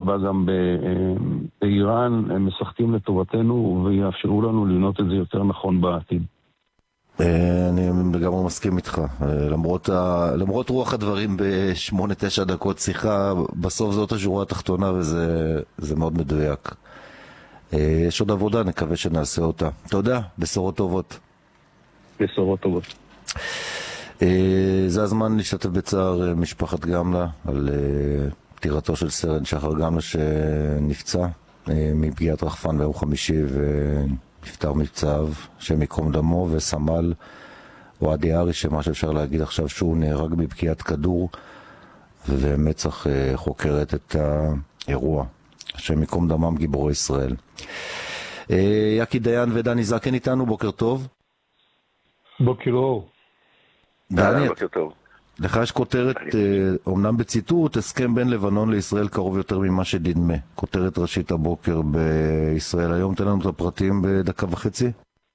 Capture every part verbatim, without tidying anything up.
הבא גם באיראן, הם משחקים לטובתנו ויאפשרו לנו לנות את זה יותר נכון בעתיד. אני לגמרי מסכים איתך, למרות, ה... למרות רוח הדברים בשמונה תשע דקות שיחה, בסוף זאת השורה התחתונה וזה זה מאוד מדויק. יש עוד עבודה, נקווה שנעשה אותה. תודה, בשורות טובות. בשורות טובות. זה הזמן להשתתף בצער משפחת גמלה על פטירתו של סרן שחר גמלה שנפצע מפגיעת רחפן ביום חמישי ונפטר מפצעיו, שם יקום דמו, וסמל אוהד יערי, שמה שאפשר להגיד עכשיו שהוא נהרג בפגיעת כדור, ומצ"ח חוקרת את האירוע. שם יקום דמם, גיבורי ישראל. יקי דיין ודני זקן איתנו, בוקר טוב. בוקר אור. דני, לך יש כותרת, אומנם בציטוט, הסכם בין לבנון לישראל קרוב יותר ממה שדנמה. כותרת ראשית הבוקר בישראל היום. תן לנו את הפרטים בדקה וחצי.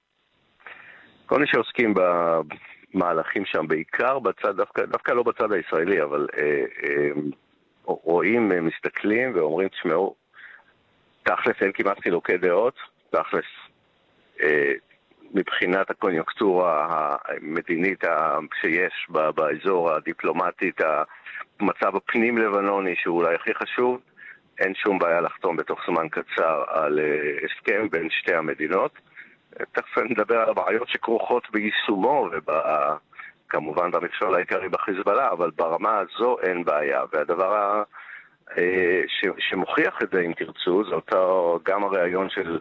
כל מי שעוסקים במהלכים שם, בעיקר בצד, דווקא, דווקא לא בצד הישראלי, אבל אה, אה, רואים, מסתכלים ואומרים, תשמעו, תכלס אין כמעט חילוקי דעות, תכלס אה, מבחינת הקוניונקטורה המדינית שיש באזור הדיפלומטית, המצב הפנים לבנוני שהוא אולי הכי חשוב, אין שום בעיה לחתום בתוך זמן קצר על הסכם בין שתי המדינות. תכף נדבר על הבעיות שכרוכות ביישומו וכמובן במכשול העיקרי בחיזבאללה, אבל ברמה הזו אין בעיה. והדבר שמוכיח את זה, אם תרצו, זה אותו גם הראיון של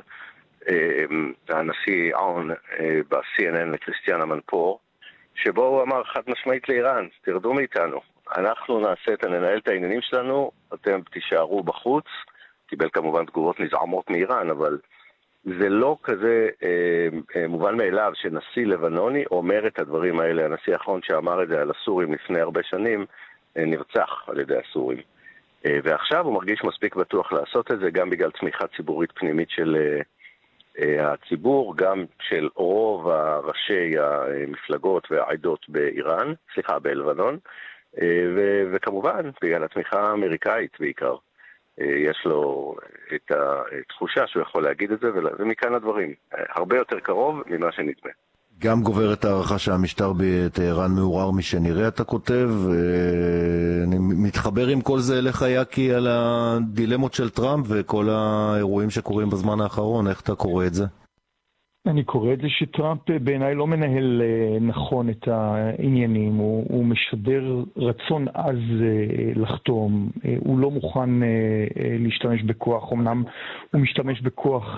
הנשיא עון ב-סי אן אן לקריסטיאן אמנפור, שבו הוא אמר חד משמעית לאיראן, תרדו מאיתנו, אנחנו נעשה את, ננהל את העניינים שלנו, אתם תישארו בחוץ. קיבל כמובן תגובות נזעמות מאיראן, אבל זה לא כזה אה, אה, מובן מאליו שנשיא לבנוני אומר את הדברים האלה. הנשיא האחרון שאמר את זה על הסורים לפני הרבה שנים אה, נרצח על ידי הסורים, אה, ועכשיו הוא מרגיש מספיק בטוח לעשות את זה, גם בגלל תמיכה ציבורית פנימית של אה, הציבור, גם של רוב ראשי המפלגות והעדות באיראן, סליחה, בלבנון, ו- וכמובן בגלל התמיכה האמריקאית בעיקר. יש לו את התחושה שהוא יכול להגיד את זה, ומכאן הדברים הרבה יותר קרוב ממה שנדמה. גם גוברת הערכה שהמשטר בטהרן מעורר משנראה, אתה כותב. אני מתחבר עם כל זה אליך, יקי, על הדילמות של טראמפ וכל האירועים שקורים בזמן האחרון. איך אתה קורא את זה? אני קורא את זה שטראמפ בעיניי לא מנהל נכון את העניינים, הוא, הוא משדר רצון עז לחתום, הוא לא מוכן להשתמש בכוח, אמנם הוא משתמש בכוח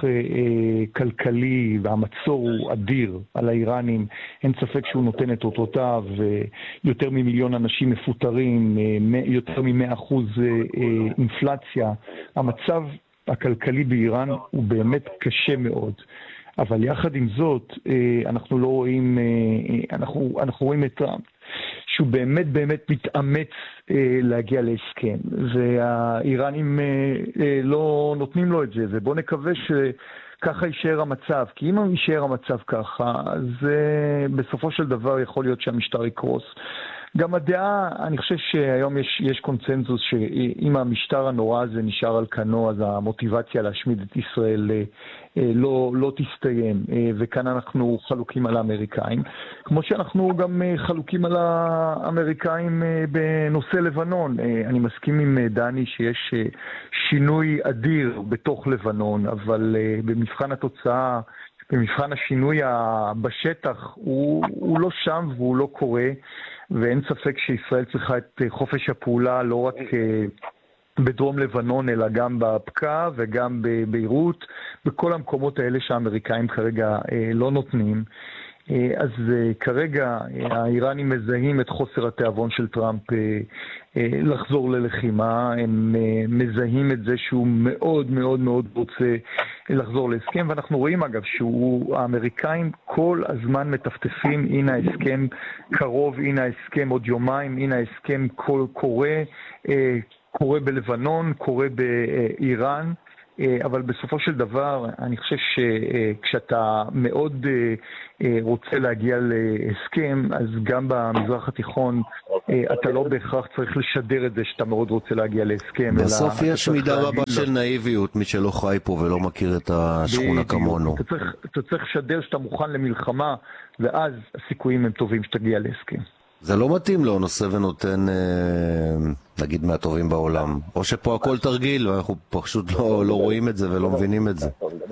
כלכלי והמצור הוא אדיר על האיראנים, אין ספק שהוא נותן את אותותיו, יותר ממיליון אנשים מפוטרים, יותר מ-מאה אחוז אינפלציה, המצב הכלכלי באיראן הוא באמת קשה מאוד. אבל יחד עם זאת, אנחנו לא רואים, אנחנו, אנחנו רואים את טראמפ, שהוא באמת באמת מתאמץ להגיע להסכם, והאיראנים לא נותנים לו את זה, ובוא נקווה שככה יישאר המצב, כי אם יישאר המצב ככה, אז בסופו של דבר יכול להיות שהמשטר יקרוס. גם הדעה, אני חושב שהיום יש, יש קונצנזוס שאם המשטר הנורא הזה נשאר על כנו, אז המוטיבציה להשמיד את ישראל לא, לא תסתיים, וכאן אנחנו חלוקים על האמריקאים, כמו שאנחנו גם חלוקים על האמריקאים בנושא לבנון. אני מסכים עם דני שיש שינוי אדיר בתוך לבנון, אבל במבחן התוצאה, במבחן השינוי בשטח, הוא, הוא לא שם והוא לא קורה, ואין ספק שישראל צריכה את חופש הפעולה לא רק בדרום לבנון, אלא גם בפקע וגם בביירות, בכל המקומות האלה שהאמריקאים כרגע לא נותנים. אז כרגע האיראנים מזהים את חוסר התיאבון של טראמפ לחזור ללחימה, הם מזהים את זה שהוא מאוד מאוד מאוד רוצה לחזור להסכם, ואנחנו רואים אגב שהוא, האמריקאים כל הזמן מטפטפים, הנה ההסכם קרוב, הנה ההסכם עוד יומיים, הנה ההסכם קורה, קורה בלבנון, קורה באיראן, אבל בסופו של דבר, אני חושב שכשאתה מאוד רוצה להגיע להסכם, אז גם במזרח התיכון אתה לא בהכרח צריך לשדר את זה שאתה מאוד רוצה להגיע להסכם. בסוף יש מידה רבה של נאיביות, מי שלא חי פה ולא מכיר את השכונה כמונו. אתה צריך לשדר שאתה מוכן למלחמה, ואז הסיכויים הם טובים שתגיע להסכם. זה לא מתאים לו, נושא ונותן, נגיד, מהטובים בעולם. או שפה הכל תרגיל, ואנחנו פשוט לא, לא רואים את זה ולא מבינים את זה.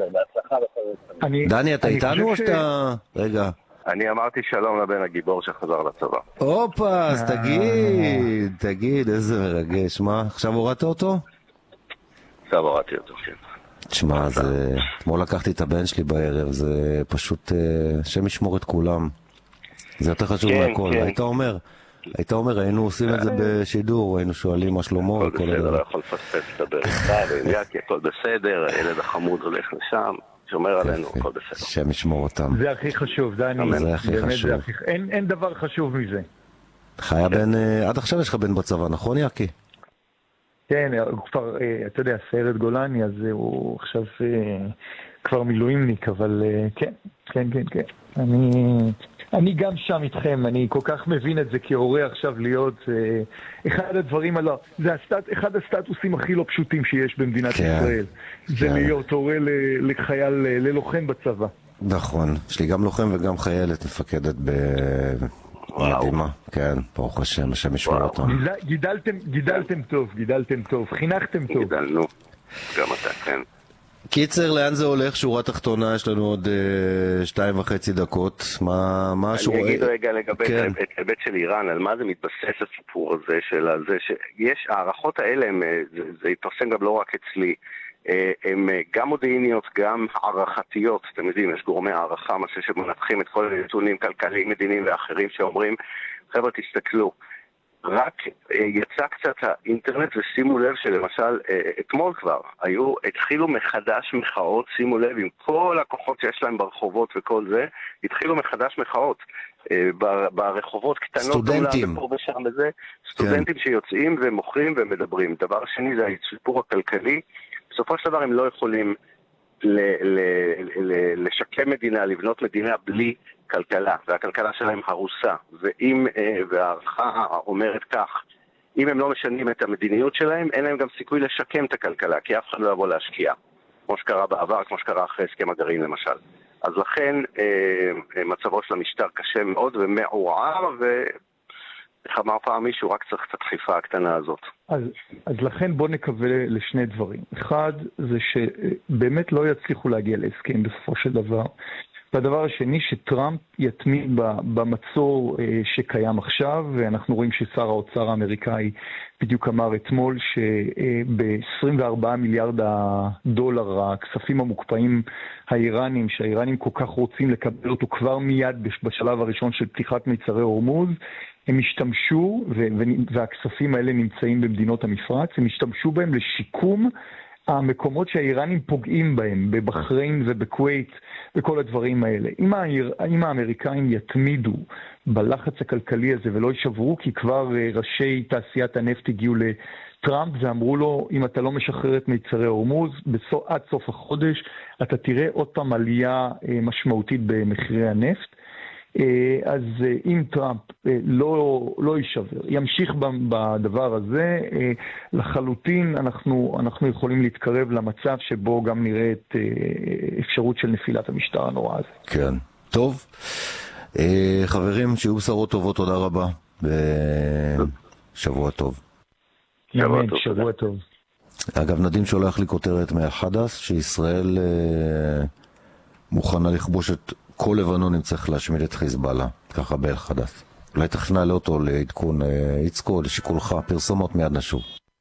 דני, אתה איתנו או שאתה... רגע. אני אמרתי שלום לבן הגיבור שחזר לצבא. הופה, אז תגיד, תגיד, איזה מרגש. מה, עכשיו הורדת אותו? עכשיו הורדתי אותו, כן. תשמע, זה... אתמול לקחתי את הבן שלי בערב, זה פשוט... שם ישמור את כולם. זה יותר חשוב מהכל. היית אומר, היית אומר, היינו עושים את זה בשידור, היינו שואלים מה שלמה וכל הדבר. הכל בסדר, לא יכול לפספס, לדבר איתך, ויאקי, הכל בסדר, הילד החמוד הולך לשם, שומר עלינו, הכל בסדר. שם ישמור אותם. זה הכי חשוב, דני. זה הכי חשוב. אין דבר חשוב מזה. חיה בן, עד עכשיו יש לך בן בצבא, נכון יאקי? כן, כבר, אתה יודע, סיירת גולני, אז הוא עכשיו כבר מילואימניק, אבל כן, כן, כן, כן. אני... אני גם שם איתכם, אני כל כך מבין את זה כהורה עכשיו להיות אה, אחד הדברים הלא, זה הסטט, אחד הסטטוסים הכי לא פשוטים שיש במדינת כן, ישראל. כן. זה להיות הורה ל, לחייל, ללוחם בצבא. נכון, יש לי גם לוחם וגם חיילת מפקדת במדימה. כן, ברוך השם, השם ישמור אותם. גידלתם, גידלתם טוב, גידלתם טוב, חינכתם טוב. גידלנו, גם אתה, כן. קיצר, לאן זה הולך? שורה תחתונה, יש לנו עוד אה, שתיים וחצי דקות. מה, מה השורה... אני אגיד רגע לגבי כן. את ההיבט של איראן, על מה זה מתבסס הסיפור הזה, של הזה שיש, הערכות האלה, הם, זה, זה יתפרסם גם לא רק אצלי, הם גם מודיעיניות, גם הערכתיות, אתם יודעים, יש גורמי הערכה, מה שמנתחים את כל הנתונים כלכליים, מדיניים ואחרים שאומרים, חבר'ה תסתכלו, רק יצא קצת האינטרנט ושימו לב שלמשל אתמול כבר היו, התחילו מחדש מחאות, שימו לב עם כל הכוחות שיש להם ברחובות וכל זה, התחילו מחדש מחאות ברחובות קטנות, סטודנטים פה ושם וזה, סטודנטים כן. שיוצאים ומוכרים ומדברים. דבר שני זה הסיפור הכלכלי, בסופו של דבר הם לא יכולים ל- ל- ל- לשקם מדינה, לבנות מדינה בלי כלכלה, והכלכלה שלהם הרוסה, ואם, והערכה אומרת כך, אם הם לא משנים את המדיניות שלהם, אין להם גם סיכוי לשקם את הכלכלה, כי אף אחד לא יבוא להשקיע, כמו שקרה בעבר, כמו שקרה אחרי הסכם הגרעין למשל. אז לכן מצבו של המשטר קשה מאוד ומעורער, ואיך אמר פעם מישהו, רק צריך קצת דחיפה הקטנה הזאת. אז, אז לכן בוא נקווה לשני דברים. אחד, זה שבאמת לא יצליחו להגיע להסכם בסופו של דבר, והדבר השני, שטראמפ יתמיד במצור שקיים עכשיו, ואנחנו רואים ששר האוצר האמריקאי בדיוק אמר אתמול שב-עשרים וארבעה מיליארד הדולר הכספים המוקפאים האיראנים, שהאיראנים כל כך רוצים לקבל אותו כבר מיד בשלב הראשון של פתיחת מיצרי הורמוז, הם השתמשו, והכספים האלה נמצאים במדינות המפרץ, הם השתמשו בהם לשיקום המקומות שהאיראנים פוגעים בהם, בבחריין ובכווית וכל הדברים האלה. אם, האיר, אם האמריקאים יתמידו בלחץ הכלכלי הזה ולא ישברו, כי כבר ראשי תעשיית הנפט הגיעו לטראמפ ואמרו לו, אם אתה לא משחרר את מיצרי הורמוז, בסוף, עד סוף החודש אתה תראה עוד פעם עלייה משמעותית במחירי הנפט. אז אם טראמפ לא, לא יישבר, ימשיך בדבר הזה, לחלוטין אנחנו, אנחנו יכולים להתקרב למצב שבו גם נראה את אפשרות של נפילת המשטר הנורא הזה. כן, טוב. חברים, שיהיו בשורות טובות, תודה רבה. שבוע טוב. שבוע טוב. שבוע טוב. אגב, נדים שולח לי כותרת מהחדס, שישראל מוכנה לכבוש את כל לבנון אם צריך להשמיד את חיזבאללה, ככה באל חדס. אולי תכנע לאותו לעדכון יצקו, לשיקולך, פרסומות מיד נשוב.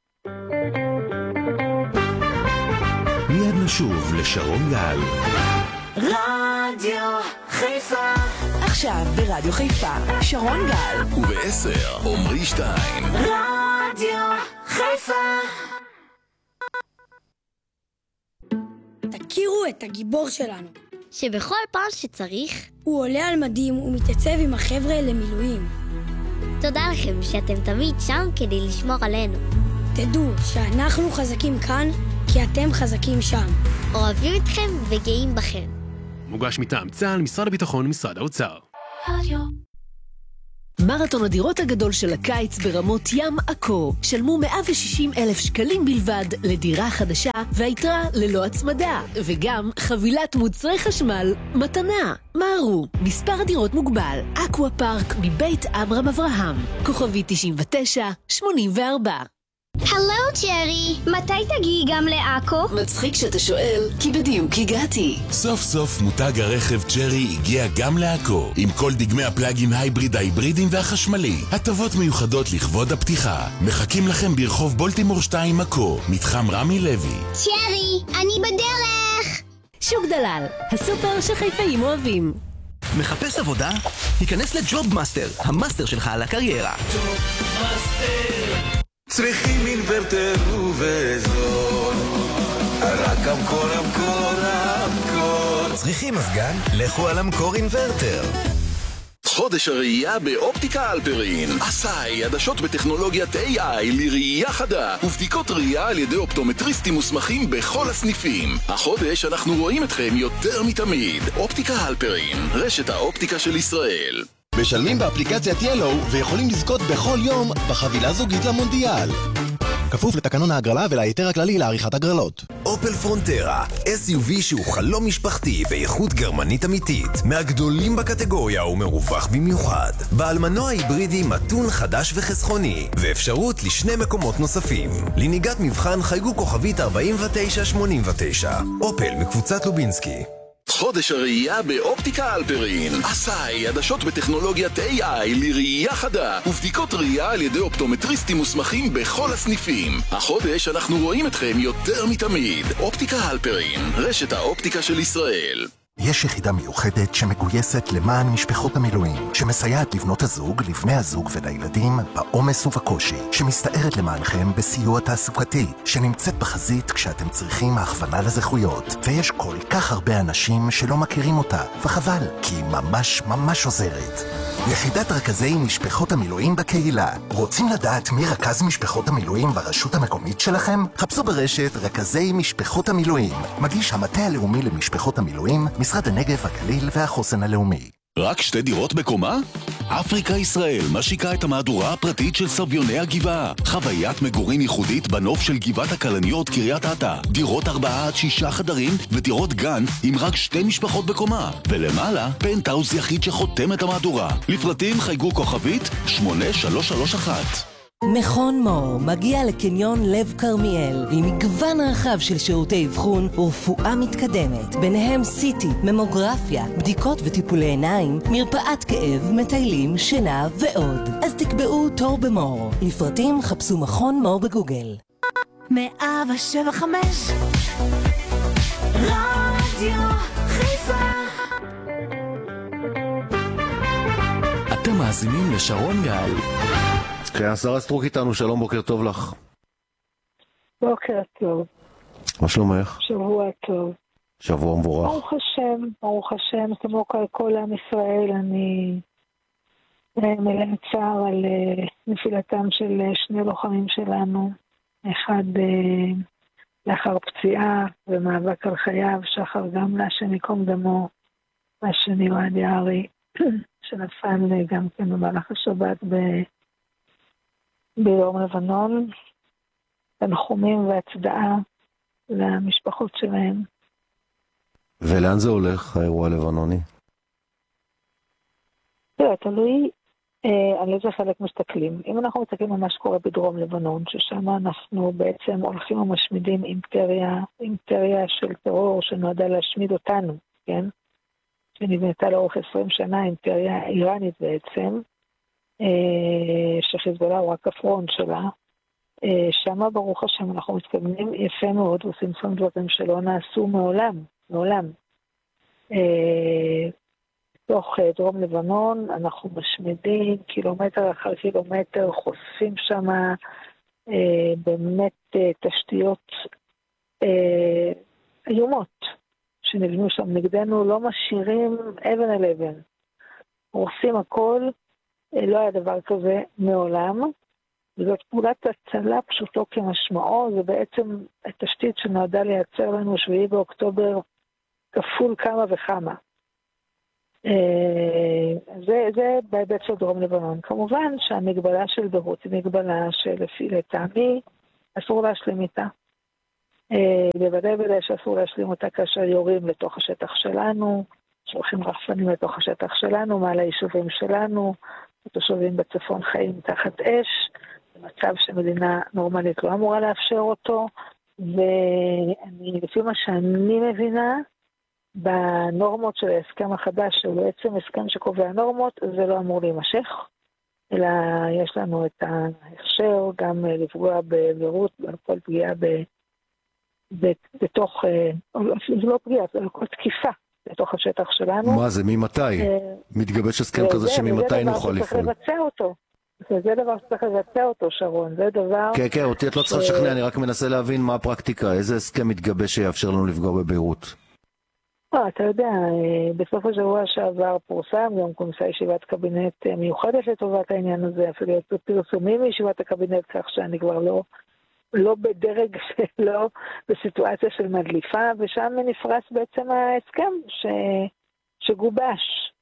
מיד נשוב לשרון גל. רדיו חיפה. עכשיו ברדיו חיפה, שרון גל. ובעשר, עומרי שטיין. רדיו חיפה. תכירו את הגיבור שלנו. שבכל פעם שצריך הוא עולה על מדים ומתייצב עם החבר'ה למילואים. תודה לכם שאתם תמיד שם כדי לשמור עלינו. תדעו שאנחנו חזקים כאן כי אתם חזקים שם. אוהבים אתכם וגאים בכם. מוגש מטעם צה"ל, משרד הביטחון, משרד האוצר. מרתון הדירות הגדול של הקיץ ברמות ים עכו. שלמו מאה ושישים אלף שקלים בלבד לדירה חדשה, והיתרה ללא הצמדה. וגם חבילת מוצרי חשמל מתנה. מהרו, מספר הדירות מוגבל. אקווה פארק מבית אברהם אברהם. כוכבי תשעים ותשע שמונים וארבע. הלו ג'רי, מתי תגיעי גם לעכו? מצחיק שאתה שואל, כי בדיוק הגעתי. סוף סוף מותג הרכב ג'רי הגיע גם לעכו, עם כל דגמי הפלאגים הייבריד, ההיברידים והחשמלי. הטבות מיוחדות לכבוד הפתיחה. מחכים לכם ברחוב בולטימור שתיים עכו, מתחם רמי לוי. ג'רי, אני בדרך. שוק דלל, הסופר שחיפאים אוהבים. מחפש עבודה? היכנס לג'וב מאסטר, המאסטר שלך על הקריירה. ג'וב מאסטר. צריכים אינוורטר ובזול, רק המקור, המקור, המקור. צריכים מזגן? לכו על המקור אינוורטר. חודש הראייה באופטיקה אלפרין. אסאי, עדשות בטכנולוגיית איי איי לראייה חדה ובדיקות ראייה על ידי אופטומטריסטים מוסמכים בכל הסניפים. החודש אנחנו רואים אתכם יותר מתמיד. אופטיקה אלפרין, רשת האופטיקה של ישראל. משלמים באפליקציית ילו ויכולים לזכות בכל יום בחבילה זוגית למונדיאל. כפוף לתקנון ההגרלה ולהיתר הכללי לעריכת הגרלות. אופל פרונטרה, אס יו וי שהוא חלום משפחתי באיכות גרמנית אמיתית, מהגדולים בקטגוריה ומרווח במיוחד. בעל מנוע היברידי מתון, חדש וחסכוני, ואפשרות לשני מקומות נוספים. לנהיגת מבחן חייגו כוכבית ארבעים ותשע שמונים ותשע. אופל מקבוצת לובינסקי. חודש הראייה באופטיקה אלפרין. אסאי, עדשות בטכנולוגיית איי איי לראייה חדה ובדיקות ראייה על ידי אופטומטריסטים מוסמכים בכל הסניפים. החודש אנחנו רואים אתכם יותר מתמיד. אופטיקה אלפרין, רשת האופטיקה של ישראל. יש יחידה מיוחדת שמגויסת למען משפחות המילואים, שמסייעת לבנות הזוג, לבני הזוג ולילדים בעומס ובקושי, שמסתערת למענכם בסיוע תעסוקתי, שנמצאת בחזית כשאתם צריכים הכוונה לזכויות. ויש כל כך הרבה אנשים שלא מכירים אותה, וחבל, כי היא ממש ממש עוזרת. יחידת רכזי משפחות המילואים בקהילה. רוצים לדעת מי רכז משפחות המילואים ברשות המקומית שלכם? חפשו ברשת רכזי משפחות המילואים. מגיש המטה הלאומי למשפחות המילואים, משרד הנגב, הגליל והחוסן הלאומי. רק שתי דירות בקומה? אפריקה ישראל משיקה את המהדורה הפרטית של סביוני הגבעה. חוויית מגורים ייחודית בנוף של גבעת הכלניות קריית אתא. דירות ארבעה עד שישה חדרים ודירות גן עם רק שתי משפחות בקומה. ולמעלה פנטהאוס יחיד שחותם את המהדורה. לפרטים חייגו כוכבית שמונה שלוש שלוש אחת. מכון מור מגיע לקניון לב קרמיאל עם מגוון רחב של שירותי אבחון ורפואה מתקדמת, ביניהם סיטי, ממוגרפיה, בדיקות וטיפולי עיניים, מרפאת כאב, מטיילים, שינה ועוד. אז תקבעו תור במור. לפרטים חפשו מכון מור בגוגל. מאה שבע וחמש רדיו חיפה. אתם מאזינים לשרון גל. כן, השרה סטרוק איתנו, שלום, בוקר טוב לך. בוקר טוב. מה שלומך? שבוע טוב. שבוע מבורך. ברוך השם, ברוך השם, כמו כל עם ישראל, אני מלא צער על נפילתם של שני לוחמים שלנו. אחד לאחר פציעה ומאבק על חייו, שחר גמלה שנקום דמו, והשני אוהד יערי, שנפל גם כן במהלך השבת ב... ביום לבנון, תנחומים והצדעה למשפחות שלהם. ולאן זה הולך, האירוע הלבנוני? תראה, תלוי אה, על איזה חלק מסתכלים. אם אנחנו מסתכלים על מה שקורה בדרום לבנון, ששם אנחנו בעצם הולכים ומשמידים אימפריה, אימפריה של טרור שנועדה להשמיד אותנו, כן? שנבנתה לאורך עשרים שנה, אימפריה איראנית בעצם, שחיזבאללה הוא רק הפרונט שלה. שמה ברוך השם אנחנו מתקדמים יפה מאוד, עושים שם דברים שלא נעשו מעולם, מעולם. בתוך דרום לבנון אנחנו משמידים קילומטר אחר קילומטר, חושפים שם באמת תשתיות איומות שנבנו שם נגדנו, לא משאירים אבן על אבן. עושים הכל, לא היה דבר כזה מעולם, וזאת פעולת הצלה פשוטו כמשמעו, זה בעצם התשתית שנועדה לייצר לנו שביעי באוקטובר כפול כמה וכמה. זה, זה בהיבט של דרום לבנון. כמובן שהמגבלה של ביירות היא מגבלה שלפי לטעמי אסור להשלים איתה. בוודאי בוודאי שאסור להשלים אותה כאשר יורים לתוך השטח שלנו, שולחים רחפנים לתוך השטח שלנו, מעל היישובים שלנו, התושבים בצפון חיים תחת אש, במצב שמדינה נורמלית לא אמורה לאפשר אותו, ואני, לפי מה שאני מבינה, בנורמות של ההסכם החדש, שהוא בעצם הסכם שקובע נורמות, זה לא אמור להימשך, אלא יש לנו את ההכשר גם לפגוע בביירות, כל פגיעה ב... בתוך, זה לא פגיעה, זה כל תקיפה בתוך השטח שלנו. מה זה, ממתי? מתגבש הסכם כזה שממתי נוכל לפעול? זה דבר שצריך לבצע אותו. זה דבר שצריך לבצע אותו, שרון. זה דבר... כן, כן, אותי את לא צריכה לשכנע, אני רק מנסה להבין מה הפרקטיקה, איזה הסכם מתגבש שיאפשר לנו לפגוע בביירות. אתה יודע, בסוף השבוע שעבר פורסם, גם כונסה ישיבת קבינט מיוחדת לטובת העניין הזה, אפילו פרסומים מישיבת הקבינט, כך שאני כבר לא... לא בדרג שלו, בסיטואציה של מדליפה, ושם נפרס בעצם ההסכם ש... שגובש,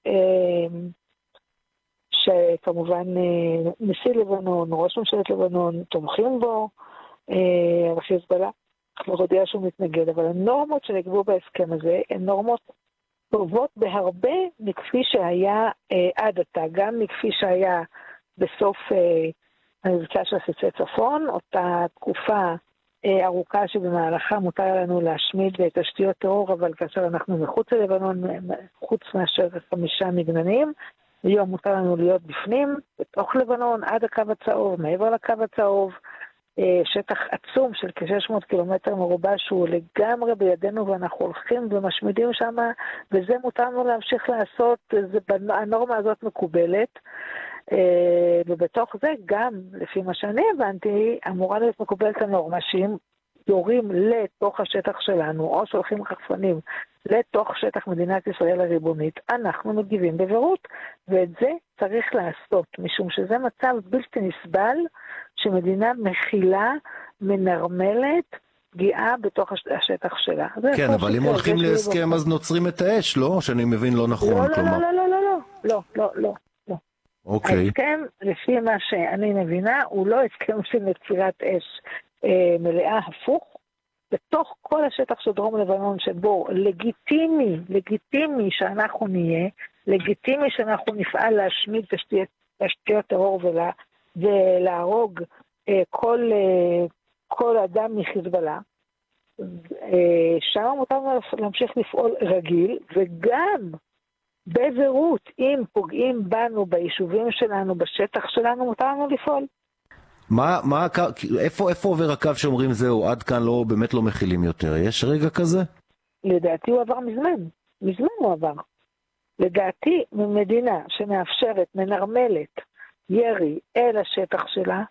שכמובן נשיא לבנון, ראש ממשלת לבנון, תומכים בו, חיזבאללה כבר הודיע שהוא מתנגד, אבל הנורמות שנקבעו בהסכם הזה, הן נורמות טובות בהרבה מכפי שהיה עד עתה, גם מכפי שהיה בסוף... המבצע של חיצי צפון, אותה תקופה אה, ארוכה שבמהלכה מותר לנו להשמיד תשתיות טרור, אבל כאשר אנחנו מחוץ ללבנון, חוץ מאשר חמישה מגננים, היום מותר לנו להיות בפנים, בתוך לבנון, עד הקו הצהוב, מעבר לקו הצהוב, אה, שטח עצום של כ-שש מאות קילומטר מרובע, שהוא לגמרי בידינו, ואנחנו הולכים ומשמידים שם, וזה מותר לנו להמשיך לעשות, זה, הנורמה הזאת מקובלת, ובתוך זה גם, לפי מה שאני הבנתי, אמורה להיות מקובלת הנורמה שאם יורים לתוך השטח שלנו, או שולחים רחפנים לתוך שטח מדינת ישראל הריבונית, אנחנו מגיבים בבירות, ואת זה צריך לעשות, משום שזה מצב בלתי נסבל, שמדינה מכילה, מנרמלת, פגיעה בתוך השטח שלה. כן, אבל אם הולכים להסכם אז נוצרים את האש, לא? שאני מבין לא נכון. לא, לא, לא, לא, לא, לא, לא, לא. אוקיי. ההסכם, לפי מה שאני מבינה, הוא לא הסכם של יצירת אש אה, מלאה, הפוך. בתוך כל השטח של דרום לבנון, שבו לגיטימי, לגיטימי שאנחנו נהיה, לגיטימי שאנחנו נפעל להשמיד תשתיות, תשתיות טרור ולה, ולהרוג אה, כל, אה, כל אדם מחיזבאללה. אה, שם מותר להמשיך לפעול רגיל, וגם בבירות, אם פוגעים בנו, ביישובים שלנו, בשטח שלנו, מותר לנו לפעול. מה, מה, איפה, איפה עובר הקו שאומרים זהו, עד כאן לא, באמת לא מכילים יותר? יש רגע כזה? לדעתי הוא עבר מזמן. מזמן הוא עבר. לדעתי, ממדינה שמאפשרת, מנרמלת, ירי אל השטח שלה,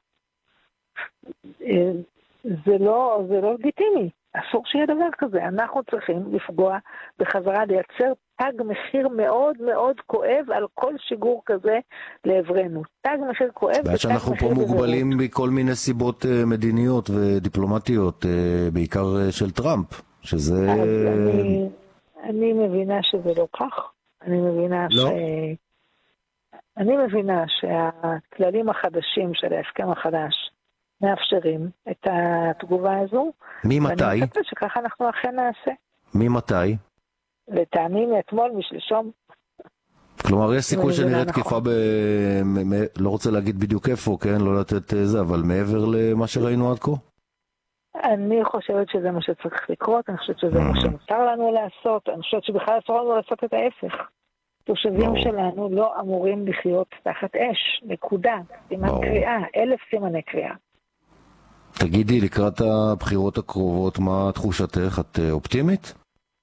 זה לא, זה לא לגיטימי. אסור שיהיה דבר כזה. אנחנו צריכים לפגוע בחזרה, לייצר תג מחיר מאוד מאוד כואב על כל שיגור כזה לעברנו. תג מחיר כואב. בעצם שאנחנו פה מוגבלים בכל מיני סיבות מדיניות ודיפלומטיות, בעיקר של טראמפ, שזה... אני, אני מבינה שזה לא כך. אני מבינה לא. ש... אני מבינה שהכללים החדשים של ההסכם החדש מאפשרים את התגובה הזו. ממתי? ואני חושבת שככה אנחנו אכן נעשה. ממתי? לטעמי מאתמול, משלשום. כלומר, יש סיכוי שנראית תקיפה ב... לא רוצה להגיד בדיוק איפה, כן? לא לתת זה, אבל מעבר למה שראינו עד כה? אני חושבת שזה מה שצריך לקרות, אני חושבת שזה מה שמותר לנו לעשות, אני חושבת שבכלל אסור לנו לעשות את ההפך. תושבים שלנו לא אמורים לחיות תחת אש, נקודה, סימן קריאה, אלף סימני קריאה. תגידי, לקראת הבחירות הקרובות, מה תחושתך? את אופטימית?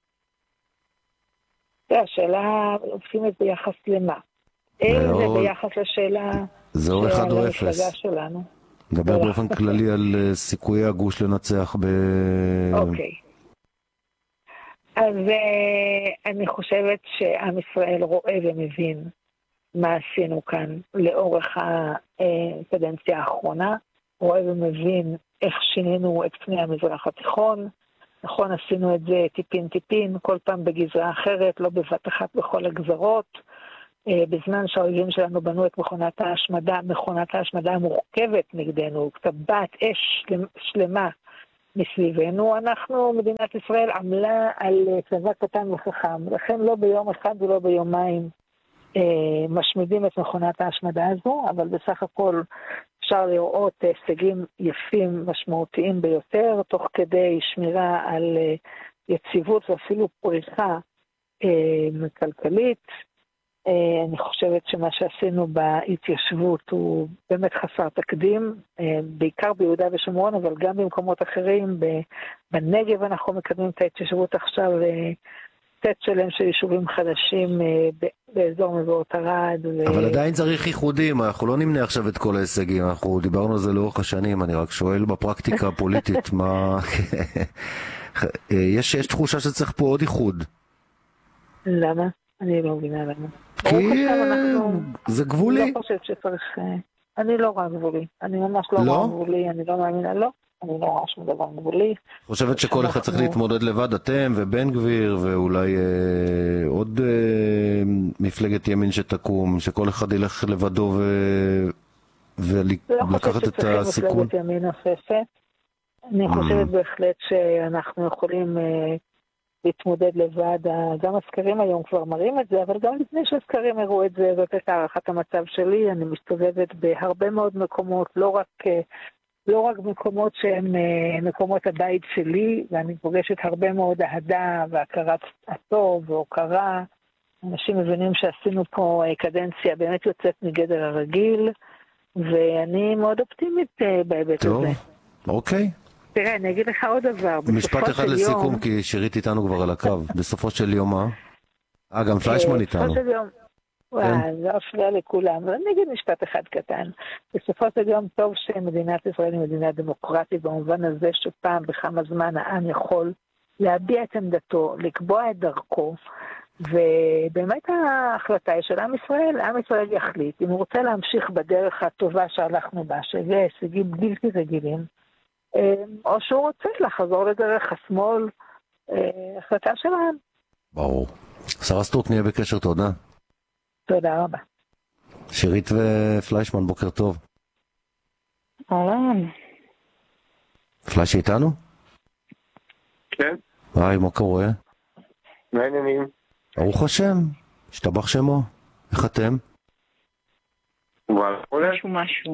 השאלה אופטימית ביחס למה? אין זה ביחס לשאלה זהו אחד או אפס. שלנו. נדבר באופן כללי על סיכויי הגוש לנצח ב... אוקיי. אז אני חושבת שעם ישראל רואה ומבין מה עשינו כאן לאורך הקדנציה האחרונה. רואה ומבין איך שינינו את פני המזרח התיכון. נכון, עשינו את זה טיפין טיפין, כל פעם בגזרה אחרת, לא בבת אחת בכל הגזרות. בזמן שהאויבים שלנו בנו את מכונת ההשמדה, מכונת ההשמדה המורכבת נגדנו, טבעת אש שלמה מסביבנו, אנחנו, מדינת ישראל, עמלה על צבא קטן וחכם, לכן לא ביום אחד ולא ביומיים משמידים את מכונת ההשמדה הזו, אבל בסך הכל אפשר לראות הישגים יפים, משמעותיים ביותר, תוך כדי שמירה על יציבות ואפילו פריחה כלכלית. אני חושבת שמה שעשינו בהתיישבות הוא באמת חסר תקדים, בעיקר ביהודה ושומרון, אבל גם במקומות אחרים. בנגב אנחנו מקדמים את ההתיישבות עכשיו, סט שלם של יישובים חדשים באזור מבואות ערד. אבל עדיין צריך ייחודים, אנחנו לא נמנה עכשיו את כל ההישגים, אנחנו דיברנו על זה לאורך השנים, אני רק שואל בפרקטיקה הפוליטית, מה... יש, יש תחושה שצריך פה עוד ייחוד. למה? אני לא מבינה למה. כי זה גבולי. אני לא חושבת שצריך... אני לא רואה גבולי. אני ממש לא רואה גבולי, אני לא מאמינה, לא. אני לא רואה שום דבר גבולי. חושבת שכל אחד צריך להתמודד לבד, אתם ובן גביר, ואולי עוד מפלגת ימין שתקום, שכל אחד ילך לבדו ולקחת את הסיכון. לא חושבת שצריכים מפלגת ימין נוספת. אני חושבת בהחלט שאנחנו יכולים... להתמודד לבד, גם הסקרים היום כבר מראים את זה, אבל גם לפני שהסקרים הראו את זה, זאת הייתה הערכת המצב שלי, אני מסתובבת בהרבה מאוד מקומות, לא רק, לא רק מקומות שהם מקומות הבית שלי, ואני פוגשת הרבה מאוד אהדה והכרת הטוב והוקרה, אנשים מבינים שעשינו פה קדנציה באמת יוצאת מגדר הרגיל, ואני מאוד אופטימית בהיבט הזה. טוב, אוקיי. תראה, אני אגיד לך עוד דבר. משפט אחד לסיכום, כי שירית איתנו כבר על הקו. בסופו של יום מה? אה, גם פליישמן איתנו. בסופו של יום, וואי, זה אפשר לכולם. אבל אני אגיד משפט אחד קטן. בסופו של יום טוב שמדינת ישראל היא מדינה דמוקרטית, במובן הזה שפעם בכמה זמן העם יכול להביע את עמדתו, לקבוע את דרכו, ובאמת ההחלטה היא של עם ישראל. עם ישראל יחליט, אם הוא רוצה להמשיך בדרך הטובה שהלכנו בה, שזה הישגים בלתי רגילים, או שהוא רוצה לחזור לדרך השמאל, החלטה שלהם. ברור. שרה סטרוק, נהיה בקשר, תודה. תודה רבה. שירית ופליישמן, בוקר טוב. אהלן. פלייש איתנו? כן. היי, מה קורה? מה העניינים? ברוך השם, השתבח שמו. איך אתם? וואלה. משהו משהו.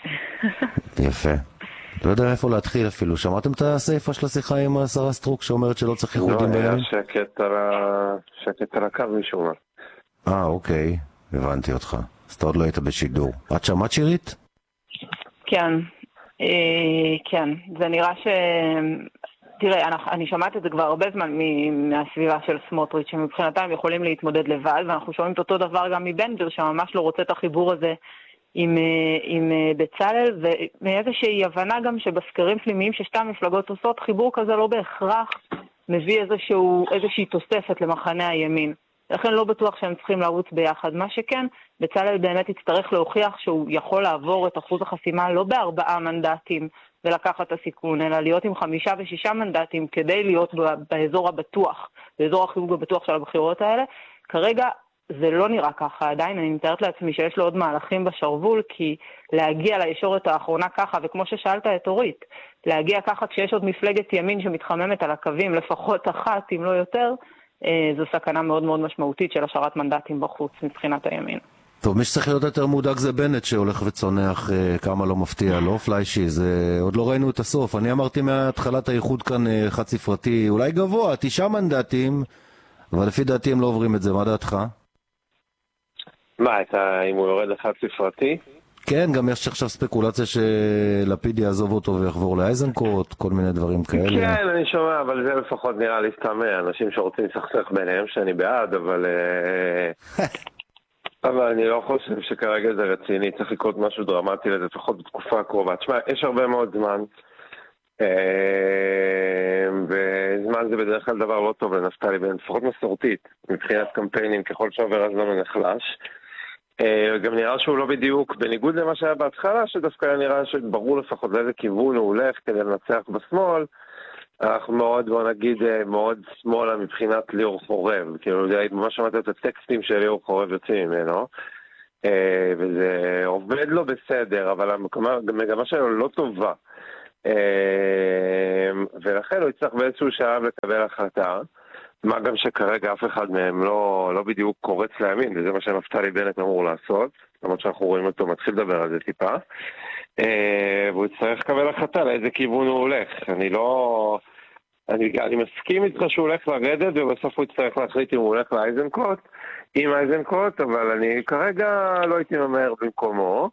יפה. לא יודע איפה להתחיל אפילו. שמעתם את הסעיפה של השיחה עם שרה סטרוק שאומרת שלא צריך ייחודים בימים? לא, היה שקט על, ה... שקט על הקו מישהו אומר. אה, אוקיי. הבנתי אותך. אז אתה עוד לא היית בשידור. את שמעת שירית? כן. אה, כן. זה נראה ש... תראה, אני, אני שמעת את זה כבר הרבה זמן מהסביבה של סמוטריץ', שמבחינתם הם יכולים להתמודד לבד, ואנחנו שומעים את אותו דבר גם מבן גביר, שממש לא רוצה את החיבור הזה עם, עם בצלאל, ומאיזושהי הבנה גם שבסקרים פנימיים ששתי המפלגות עושות, חיבור כזה לא בהכרח מביא איזשהו, איזושהי תוספת למחנה הימין. לכן לא בטוח שהם צריכים לרוץ ביחד. מה שכן, בצלאל באמת יצטרך להוכיח שהוא יכול לעבור את אחוז החסימה לא בארבעה מנדטים ולקחת את הסיכון, אלא להיות עם חמישה ושישה מנדטים כדי להיות באזור הבטוח, באזור החיוג הבטוח של הבחירות האלה. כרגע זה לא נראה ככה, עדיין אני מתארת לעצמי שיש לו עוד מהלכים בשרבול, כי להגיע לישורת האחרונה ככה, וכמו ששאלת את אורית, להגיע ככה כשיש עוד מפלגת ימין שמתחממת על הקווים, לפחות אחת אם לא יותר, זו סכנה מאוד מאוד משמעותית של השארת מנדטים בחוץ מבחינת הימין. טוב, מי שצריך להיות יותר מודאג זה בנט שהולך וצונח אה, כמה לא מפתיע, לא פליישי, זה עוד לא ראינו את הסוף. אני אמרתי מהתחלת האיחוד כאן אה, חד ספרתי, אולי גבוה, תשעה מנדטים, אבל לפי דעתי הם לא עוברים את זה, מה דעתך? מה, אתה, אם הוא יורד לחד ספרתי? כן, גם יש עכשיו ספקולציה שלפיד יעזוב אותו ויחבור לאייזנקוט, כל מיני דברים כאלה. כן, אני שומע, אבל זה לפחות נראה לי סתם אנשים שרוצים לסכסך ביניהם, שאני בעד, אבל... אבל אני לא חושב שכרגע זה רציני, צריך לקרות משהו דרמטי לזה, לפחות בתקופה הקרובה. תשמע, יש הרבה מאוד זמן, וזמן זה בדרך כלל דבר לא טוב לנפתלי בנט, לפחות מסורתית, מבחינת קמפיינים, ככל שעובר הזמן הוא נחלש. גם נראה שהוא לא בדיוק, בניגוד למה שהיה בהתחלה, שדווקא נראה שברור לפחות לאיזה כיוון הוא הולך כדי לנצח בשמאל. אנחנו מאוד, בוא נגיד, מאוד שמאלה מבחינת ליאור חורב. כאילו, ממש שמעת את הטקסטים של ליאור חורב יוצאים ממנו. וזה עובד לו בסדר, אבל המגמה שלו לא טובה. ולכן הוא יצטרך באיזשהו שלב לקבל החלטה. מה גם שכרגע אף אחד מהם לא, לא בדיוק קורץ לימין, וזה מה שנפתלי בנט אמור לעשות, למרות שאנחנו רואים אותו מתחיל לדבר על זה טיפה. והוא יצטרך לקבל החלטה לאיזה כיוון הוא הולך. אני לא... אני, אני מסכים איתך שהוא הולך לרדת, ובסוף הוא יצטרך להחליט אם הוא הולך לאייזנקוט, עם אייזנקוט, אבל אני כרגע לא הייתי ממהר במקומו.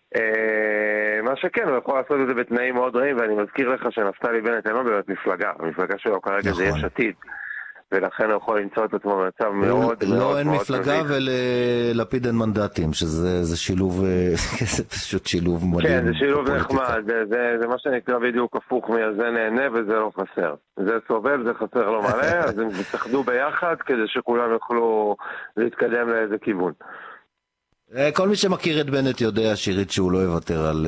מה שכן, הוא יכול לעשות את זה בתנאים מאוד רעים, ואני מזכיר לך שנפתלי בנט אין לו באמת מפלגה. המפלגה שלו כרגע זה יש עתיד. ולכן הוא יכול למצוא את עצמו במצב מאוד... לא, אין מפלגה ולפיד אין מנדטים, שזה שילוב, זה פשוט שילוב מדהים. כן, זה שילוב נחמד, זה מה שנקרא בדיוק הפוך מזה נהנה וזה לא חסר. זה סובל, זה חסר לא מלא, אז הם יתאחדו ביחד כדי שכולם יוכלו להתקדם לאיזה כיוון. כל מי שמכיר את בנט יודע שירית שהוא לא יוותר על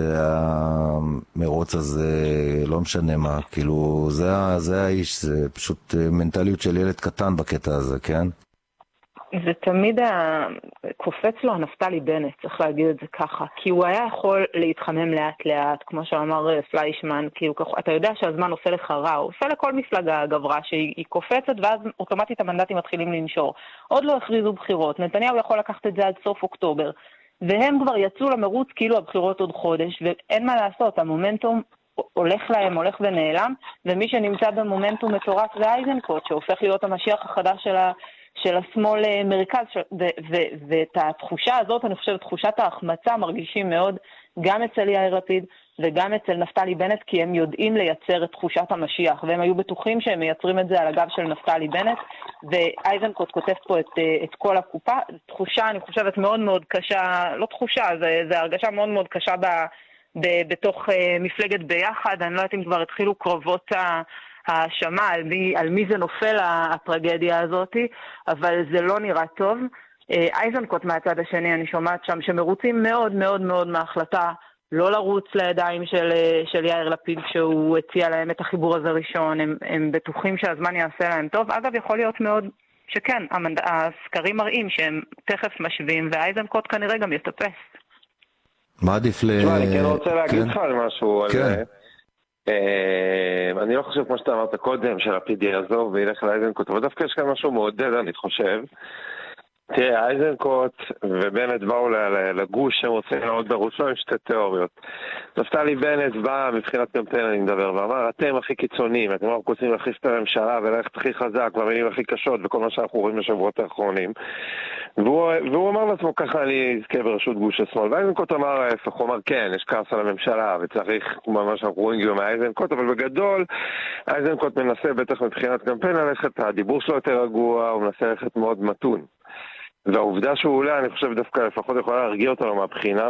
המרוץ הזה, לא משנה מה, כאילו זה, זה האיש, זה פשוט מנטליות של ילד קטן בקטע הזה, כן? זה תמיד קופץ לו נפתלי בנט, צריך להגיד את זה ככה, כי הוא היה יכול להתחמם לאט לאט, כמו שאמר פליישמן, כאילו אתה יודע שהזמן עושה לך רע, הוא עושה לכל מפלגה גברה שהיא קופצת ואז אוטומטית המנדטים מתחילים לנשור. עוד לא הכריזו בחירות, נתניהו יכול לקחת את זה עד סוף אוקטובר, והם כבר יצאו למרוץ כאילו הבחירות עוד חודש, ואין מה לעשות, המומנטום הולך להם, הולך ונעלם, ומי שנמצא במומנטום מטורף זה אייזנקוט, שהופך להיות המשיח החדש של ה... של השמאל מרכז, ואת התחושה הזאת, אני חושבת, תחושת ההחמצה מרגישים מאוד גם אצל יאיר לפיד וגם אצל נפתלי בנט, כי הם יודעים לייצר את תחושת המשיח, והם היו בטוחים שהם מייצרים את זה על הגב של נפתלי בנט, ואייזנקוט כותב פה את, את כל הקופה. תחושה, אני חושבת, מאוד מאוד קשה, לא תחושה, זה, זה הרגשה מאוד מאוד קשה ב, ב, בתוך מפלגת ביחד. אני לא יודעת אם כבר התחילו קרבות ה... האשמה על מי, על מי זה נופל הטרגדיה הזאת, אבל זה לא נראה טוב. אייזנקוט מהצד השני, אני שומעת שם שמרוצים מאוד מאוד מאוד מההחלטה לא לרוץ לידיים של, של יאיר לפיד שהוא הציע להם את החיבור הזה ראשון, הם, הם בטוחים שהזמן יעשה להם טוב. אגב, יכול להיות מאוד שכן, המנד... הסקרים מראים שהם תכף משווים, ואייזנקוט כנראה גם יטפס. מה עדיף ל... תשמע, אני כן רוצה להגיד לך על משהו כן. על... אני לא חושב כמו שאתה אמרת קודם שלפיד יעזוב וילך לאייזנקוט, אבל דווקא יש כאן משהו מעודד, אני חושב. תראה, אייזנקוט ובנט באו לגוש שהם רוצים לעוד ברוץ, לא עם שתי תיאוריות. נפתלי בנט בא מבחינת קמפיין, אני מדבר, ואמר, אתם הכי קיצוניים, אתם רק רוצים להכניס את הממשלה וללכת הכי חזק והמילים הכי קשות וכל מה שאנחנו רואים בשבועות האחרונים. והוא, והוא אמר לעצמו, ככה אני אזכה בראשות גוש השמאל. ואייזנקוט אמר ההפך, הוא אמר, כן, יש כעס על הממשלה וצריך, מה שאנחנו רואים גם מאייזנקוט, אבל בגדול, אייזנקוט מנסה בטח מבחינת קמפיין ללכת, הדיבור שלו יותר רגוע, הוא מנסה ללכת מאוד מתון. והעובדה שהוא עולה, אני חושב דווקא לפחות יכולה להרגיע אותנו מהבחינה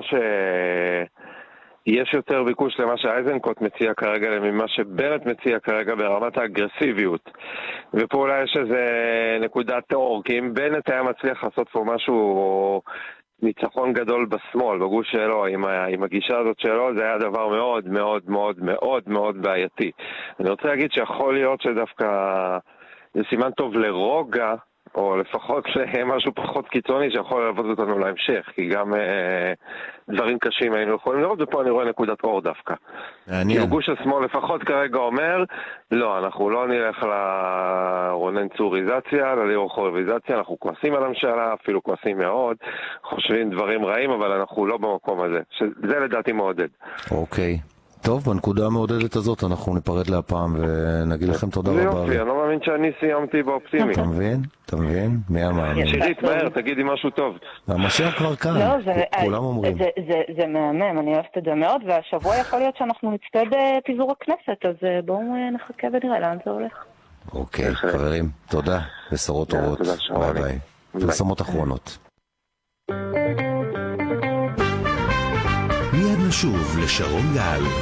שיש יותר ביקוש למה שאייזנקוט מציע כרגע ממה שבנט מציע כרגע ברמת האגרסיביות. ופה אולי יש איזה נקודת אור, כי אם בנט היה מצליח לעשות פה משהו ניצחון גדול בשמאל, בגוש שלו, עם, עם הגישה הזאת שלו, זה היה דבר מאוד מאוד מאוד מאוד מאוד בעייתי. אני רוצה להגיד שיכול להיות שדווקא זה סימן טוב לרוגע, או לפחות משהו פחות קיצוני שיכול ללוות אותנו להמשך, כי גם אה, דברים קשים היינו יכולים לראות, ופה אני רואה נקודת אור דווקא. כי גוש השמאל לפחות כרגע אומר, לא, אנחנו לא נלך לרונן צוריזציה, לליאור חורביזציה, אנחנו כועסים על הממשלה, אפילו כועסים מאוד, חושבים דברים רעים, אבל אנחנו לא במקום הזה. שזה לדעתי מעודד. אוקיי. טוב, בנקודה המעודדת הזאת אנחנו ניפרד להפעם ונגיד לכם תודה רבה. יופי, אני לא מאמין שאני סיימתי באופטימי. אתה מבין? אתה מבין? מי המאמין? שירית, מהר, תגידי משהו טוב. המשיח כבר כאן, כולם אומרים. זה מהמם, אני אוהבת את זה מאוד, והשבוע יכול להיות שאנחנו נצפה בפיזור הכנסת, אז בואו נחכה ונראה לאן זה הולך. אוקיי, חברים, תודה, בשורות טובות. ביי ביי. פרסומות אחרונות. מיד נשוב לשרון גל.